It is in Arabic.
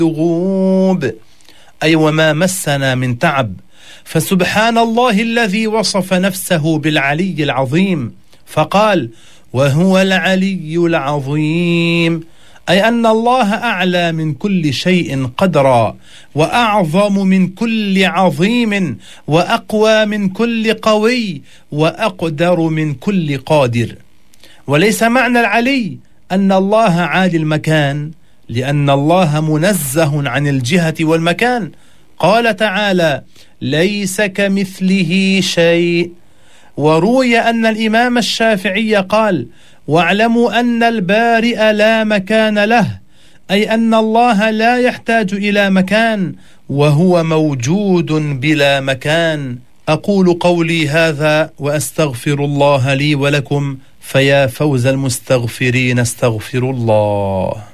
لغوب، أي وما مسنا من تعب. فسبحان الله الذي وصف نفسه بالعلي العظيم فقال: وهو العلي العظيم، أي أن الله أعلى من كل شيء قدرا، وأعظم من كل عظيم، وأقوى من كل قوي، وأقدر من كل قادر. وليس معنى العلي أن الله عالي المكان، لأن الله منزه عن الجهة والمكان. قال تعالى: ليس كمثله شيء. وروي أن الإمام الشافعي قال: واعلموا أن البارئ لا مكان له، أي أن الله لا يحتاج إلى مكان، وهو موجود بلا مكان. أقول قولي هذا وأستغفر الله لي ولكم، فيا فوز المستغفرين، استغفر الله.